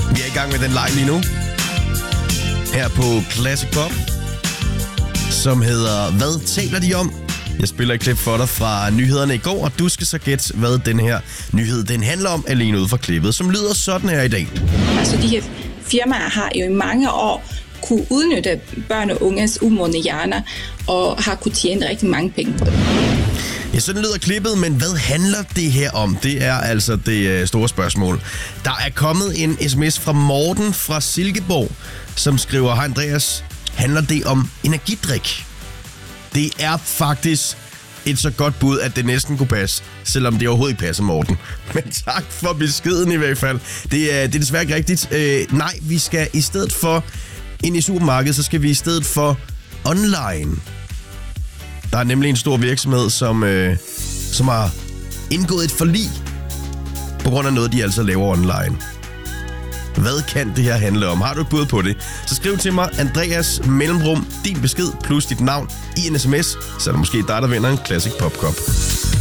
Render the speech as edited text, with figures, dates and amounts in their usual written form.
Vi er i gang med den leg lige nu. Her på Classic Pop, som hedder Hvad taler de om? Jeg spiller et klip for dig fra nyhederne i går, og du skal så gætte, hvad den her nyhed den handler om, alene ud fra klippet, som lyder sådan her i dag. Altså de her firmaer har jo i mange år kunne udnytte børn og unges umodne hjerner, og har kunne tjene rigtig mange penge på det. Ja, sådan lyder klippet, men hvad handler det her om? Det er altså det store spørgsmål. Der er kommet en sms fra Morten fra Silkeborg, som skriver: Hej Andreas, handler det om energidrik? Det er faktisk et så godt bud, at det næsten kunne passe, selvom det overhovedet ikke passer, Morten. Men tak for beskeden i hvert fald. Det er desværre ikke rigtigt. Nej, vi skal i stedet for ind i supermarkedet, så skal vi i stedet for online. Der er nemlig en stor virksomhed, som har indgået et forlig på grund af noget, de altså laver online. Hvad kan det her handle om? Har du et bud på det? Så skriv til mig, Andreas mellemrum, din besked plus dit navn i en sms, så er det måske dig, der vinder en Classic Pop Cup.